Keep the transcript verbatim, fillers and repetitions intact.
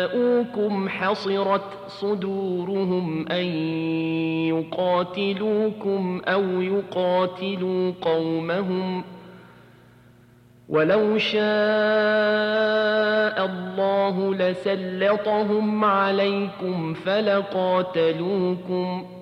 جاءوكم حصرت صدورهم أن يقاتلوكم أو يقاتلوا قومهم ولو شاء الله لسلطهم عليكم فلقاتلوكم